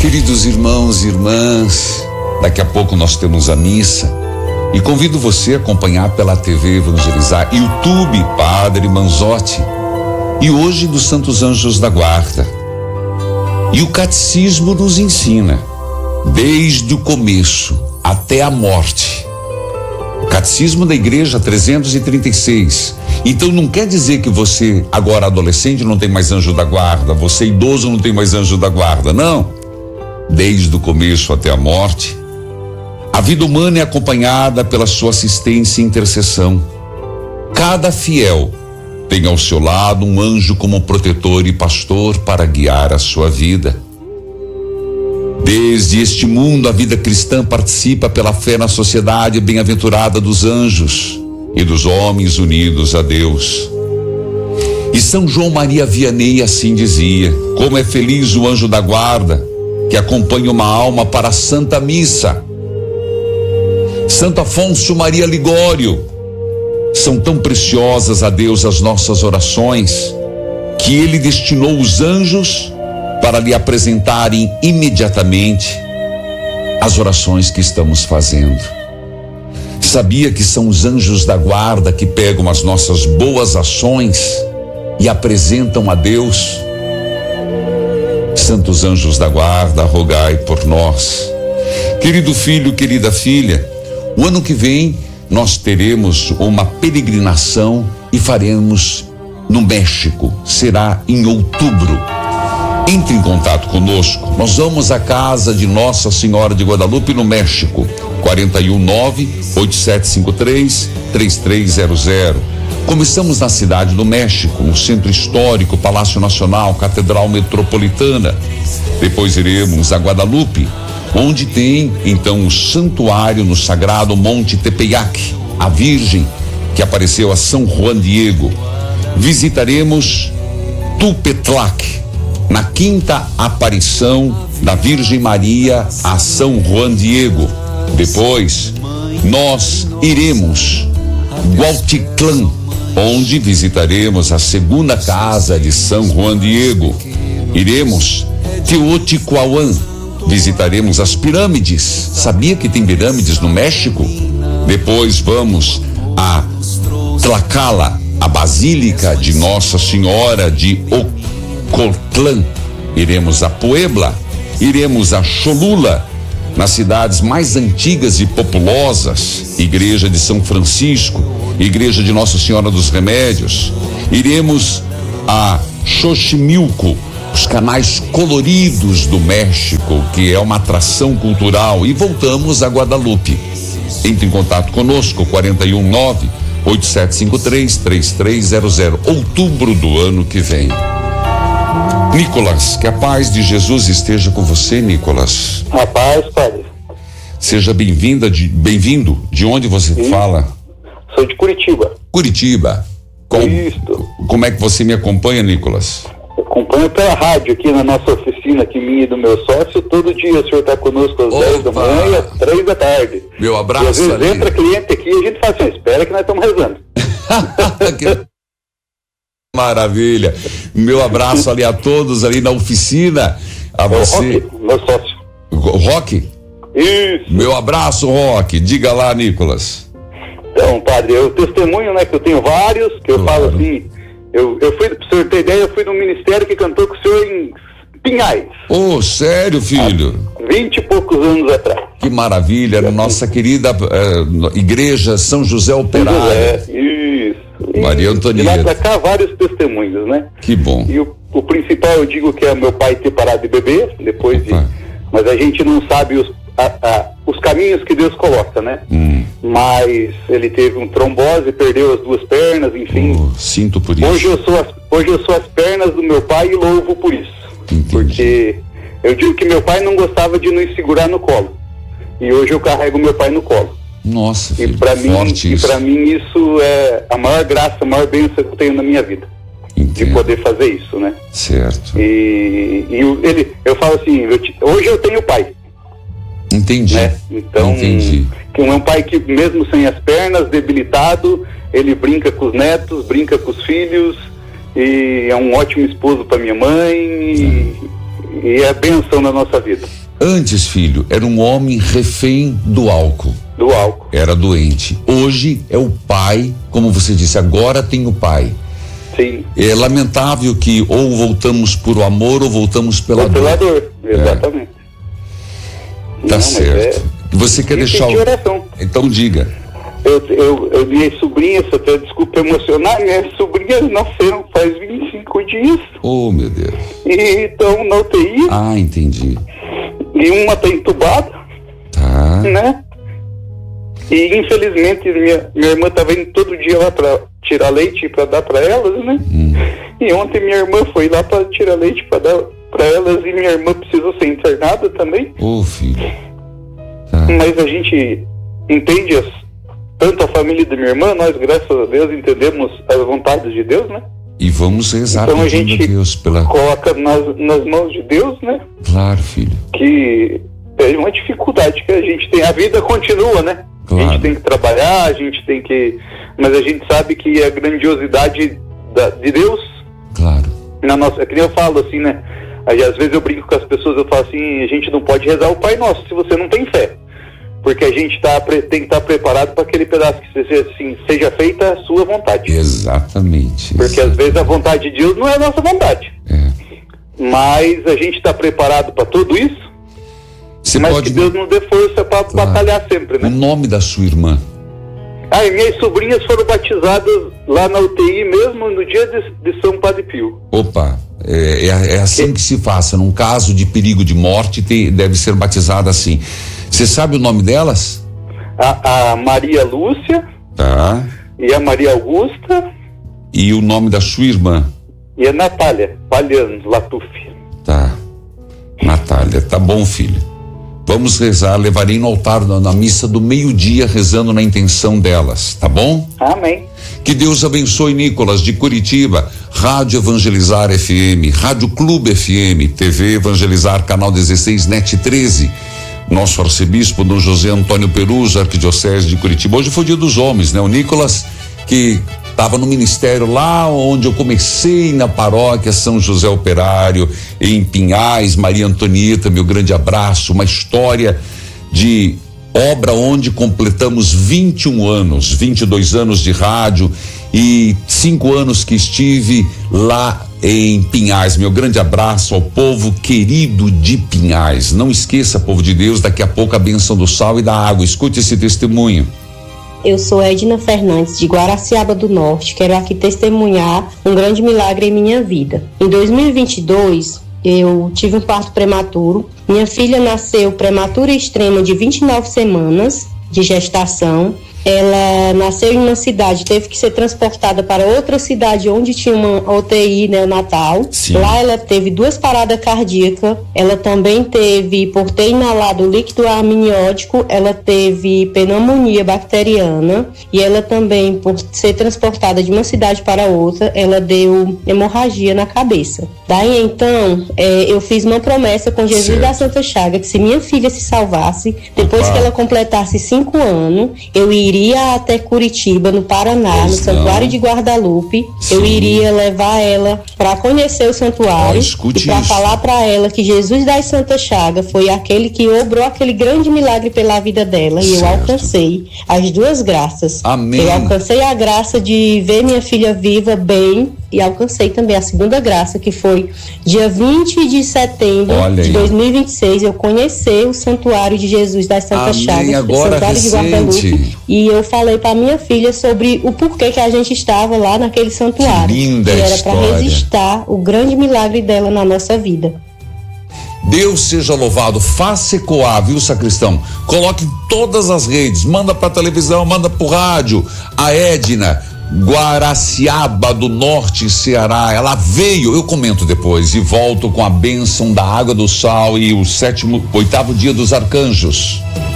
Queridos irmãos e irmãs, daqui a pouco nós temos a missa e convido você a acompanhar pela TV Evangelizar, YouTube Padre Manzotti, e hoje dos Santos Anjos da Guarda. E o Catecismo nos ensina, desde o começo até a morte. O Catecismo da Igreja 336. Então não quer dizer que você, agora adolescente, não tem mais anjo da guarda, você idoso não tem mais anjo da guarda, não. Desde o começo até a morte, a vida humana é acompanhada pela sua assistência e intercessão. Cada fiel tem ao seu lado um anjo como protetor e pastor para guiar a sua vida. Desde este mundo, a vida cristã participa pela fé na sociedade bem-aventurada dos anjos e dos homens unidos a Deus. E São João Maria Vianney assim dizia: como é feliz o anjo da guarda que acompanha uma alma para a Santa Missa. Santo Afonso Maria Ligório: são tão preciosas a Deus as nossas orações, que ele destinou os anjos para lhe apresentarem imediatamente as orações que estamos fazendo. Sabia que são os anjos da guarda que pegam as nossas boas ações e apresentam a Deus? Santos anjos da guarda, rogai por nós. Querido filho, querida filha, o ano que vem nós teremos uma peregrinação e faremos no México. Será em outubro. Entre em contato conosco. Nós vamos à casa de Nossa Senhora de Guadalupe no México. 419-8753-3300. Começamos na cidade do México, no Centro Histórico, Palácio Nacional, Catedral Metropolitana. Depois iremos a Guadalupe, onde tem então o santuário no sagrado Monte Tepeyac, a Virgem que apareceu a São Juan Diego. Visitaremos Tupetlac, na quinta aparição da Virgem Maria a São Juan Diego. Depois nós iremos Gualticlán, onde visitaremos a segunda casa de São Juan Diego. Iremos Teotihuacan, visitaremos as pirâmides. Sabia que tem pirâmides no México? Depois vamos a Tlaxcala, a Basílica de Nossa Senhora de Ocotlán. Iremos a Puebla, iremos a Cholula, nas cidades mais antigas e populosas, Igreja de São Francisco, Igreja de Nossa Senhora dos Remédios. Iremos a Xochimilco, os canais coloridos do México, que é uma atração cultural, e voltamos a Guadalupe. Entre em contato conosco, 419-8753-3300, outubro do ano que vem. Nicolas, que a paz de Jesus esteja com você, Nicolas. A paz, padre. Seja bem-vindo. De onde você fala? Sou de Curitiba. Curitiba. Como é que você me acompanha, Nicolas? Eu acompanho pela rádio aqui na nossa oficina, aqui minha e do meu sócio. Todo dia o senhor está conosco às 10 da manhã e às 3 da tarde. Meu abraço. E às vezes entra cliente aqui e a gente fala assim: espera que nós estamos rezando. Que maravilha. Meu abraço ali a todos ali na oficina. A você. Roque, meu sócio. Roque? Isso. Meu abraço, Roque. Diga lá, Nicolas. Então, padre, eu testemunho, né, que eu tenho vários, que eu falo assim, eu fui, pra o senhor ter ideia, eu fui no ministério que cantou com o senhor em Pinhais. Oh, sério, filho? 20 e poucos anos atrás. Que maravilha, nossa querida igreja São José Operário. Isso. Maria Antonieta. De lá pra cá, vários testemunhos, né? Que bom. E o principal, eu digo que é meu pai ter parado de beber, depois de... Mas a gente não sabe os caminhos que Deus coloca, né? Mas ele teve um trombose, perdeu as duas pernas, enfim. Sinto por isso. Hoje eu sou as pernas do meu pai e louvo por isso. Entendi. Porque eu digo que meu pai não gostava de nos segurar no colo. E hoje eu carrego meu pai no colo. Nossa, filho, e para mim isso é a maior graça, a maior bênção que eu tenho na minha vida. Entendo. De poder fazer isso, né? Certo. Eu falo assim, hoje eu tenho pai. Entendi. Né? Então, entendi. Que é um pai que mesmo sem as pernas, debilitado, ele brinca com os netos, brinca com os filhos, e é um ótimo esposo para minha mãe, E é bênção na nossa vida. Antes, filho, era um homem refém do álcool. Do álcool. Era doente. Hoje é o pai, como você disse, agora tem o pai. Sim. É lamentável que ou voltamos por o amor ou voltamos pela dor. Pela dor, exatamente. Tá não, certo. Você quer deixar o... oração. Então diga. Minhas sobrinhas, até desculpa emocionar, minhas sobrinhas nasceram faz 25 dias. Oh, meu Deus. E estão na UTI. Ah, entendi. E uma está entubada. Tá. Né? E infelizmente minha irmã estava indo todo dia lá para tirar leite para dar para elas, né? E ontem minha irmã foi lá para tirar leite para dar para elas e minha irmã precisou ser internada também. Ô, filho. Tá. Mas a gente entende tanto a família da minha irmã, nós, graças a Deus, entendemos as vontades de Deus, né? E vamos rezar então a pedindo gente a Deus pela... coloca nas mãos de Deus, né? Claro, filho. Que é uma dificuldade que a gente tem. A vida continua, né? Claro. A gente tem que trabalhar, a gente tem que... Mas a gente sabe que a grandiosidade de Deus... Claro. Na nossa... É que nem eu falo assim, né? Aí, às vezes eu brinco com as pessoas, eu falo assim, a gente não pode rezar o Pai Nosso se você não tem fé. Porque a gente tem que estar preparado para aquele pedaço que seja feita a sua vontade. Exatamente. Porque às vezes a vontade de Deus não é a nossa vontade. É. Mas a gente está preparado para tudo isso. Mas pode... que Deus nos dê força para batalhar sempre, né? O nome da sua irmã? E minhas sobrinhas foram batizadas lá na UTI mesmo no dia de São Padre Pio. Opa, é assim que se faça. Num caso de perigo de morte, deve ser batizada assim. Você sabe o nome delas? A Maria Lúcia. Tá. E a Maria Augusta. E o nome da sua irmã? E a Natália Palhanos Latuf. Tá. Natália, tá bom, filho. Vamos rezar, levarei no altar na missa do meio-dia, rezando na intenção delas, tá bom? Amém. Que Deus abençoe, Nicolas, de Curitiba, Rádio Evangelizar FM, Rádio Clube FM, TV Evangelizar, Canal 16, NET 13. Nosso arcebispo, Dom José Antônio Peruso, Arquidiocese de Curitiba. Hoje foi o dia dos homens, né? O Nicolas, que estava no ministério lá onde eu comecei, na paróquia São José Operário, em Pinhais, Maria Antonieta, meu grande abraço, uma história de obra onde completamos 21 anos, 22 anos de rádio e 5 anos que estive lá em Pinhais. Meu grande abraço ao povo querido de Pinhais. Não esqueça, povo de Deus, daqui a pouco a bênção do sal e da água. Escute esse testemunho. Eu sou Edna Fernandes, de Guaraciaba do Norte. Quero aqui testemunhar um grande milagre em minha vida. Em 2022, eu tive um parto prematuro. Minha filha nasceu prematura extrema de 29 semanas de gestação. Ela nasceu em uma cidade, teve que ser transportada para outra cidade onde tinha uma UTI neonatal. Sim. Lá ela teve 2 paradas cardíacas, ela também teve, por ter inalado líquido amniótico, ela teve pneumonia bacteriana e ela também, por ser transportada de uma cidade para outra, ela deu hemorragia na cabeça. Daí então, eu fiz uma promessa com Jesus da Santa Chaga, que se minha filha se salvasse, depois que ela completasse 5 anos, eu iria até Curitiba, no Paraná, no Santuário de Guadalupe. Sim. Eu iria levar ela para conhecer o santuário e para falar para ela que Jesus das Santa Chaga foi aquele que obrou aquele grande milagre pela vida dela. Certo. E eu alcancei as 2 graças. Amém. Eu alcancei a graça de ver minha filha viva, bem, e alcancei também a segunda graça, que foi dia 20 de setembro de 2026, eu conheci o Santuário de Jesus das Santa Chagas, o Santuário de Guadalupe, e eu falei para minha filha sobre o porquê que a gente estava lá naquele santuário. Que linda e era para registrar o grande milagre dela na nossa vida. Deus seja louvado. Faça ecoar, viu, sacristão? Coloque em todas as redes, manda pra televisão, manda pro rádio. A Edna, Guaraciaba do Norte, Ceará, ela veio, eu comento depois e volto com a bênção da água do sal e o 8º dia dos arcanjos.